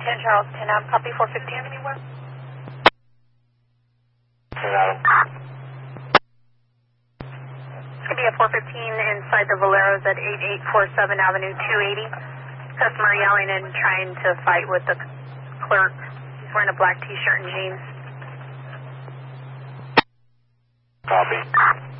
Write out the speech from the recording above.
10 Charles, 10 Adam, copy 415. Anywhere? 10 Adam. It's going to be a 415 inside the Valeros at 8847 Avenue 280. Customer yelling and trying to fight with the clerk. He's wearing a black t-shirt and jeans. Copy.